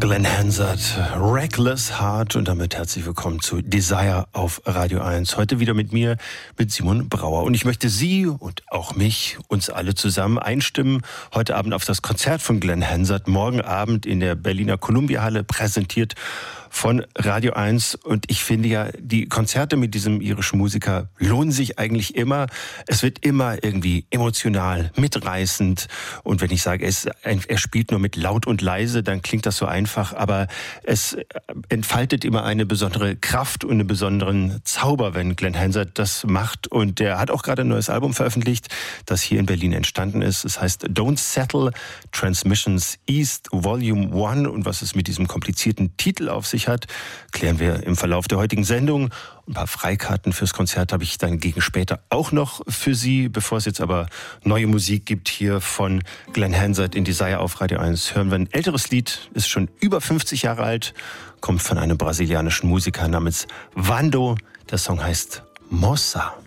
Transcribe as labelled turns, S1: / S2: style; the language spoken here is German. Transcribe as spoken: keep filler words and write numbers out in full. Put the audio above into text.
S1: Glenn Hansard, Reckless Heart, und damit herzlich willkommen zu Desire auf Radio eins. Heute wieder mit mir, mit Simon Brauer. Und ich möchte Sie und auch mich, uns alle zusammen einstimmen, heute Abend auf das Konzert von Glenn Hansard, morgen Abend in der Berliner Columbia-Halle, präsentiert von Radio eins. Und ich finde ja, die Konzerte mit diesem irischen Musiker lohnen sich eigentlich immer. Es wird immer irgendwie emotional, mitreißend. Und wenn ich sage, es, er spielt nur mit laut und leise, dann klingt das so einfach. Aber es entfaltet immer eine besondere Kraft und einen besonderen Zauber, wenn Glenn Hansard das macht. Und der hat auch gerade ein neues Album veröffentlicht, das hier in Berlin entstanden ist. Es heißt Don't Settle, Transmissions East Volume eins. Und was es mit diesem komplizierten Titel auf sich hat, klären wir im Verlauf der heutigen Sendung. Ein paar Freikarten fürs Konzert habe ich dann gegen später auch noch für Sie. Bevor es jetzt aber neue Musik gibt hier von Glenn Hansard in Desire auf Radio eins, hören wir ein älteres Lied, ist schon über fünfzig Jahre alt, kommt von einem brasilianischen Musiker namens Vando. Der Song heißt Moça.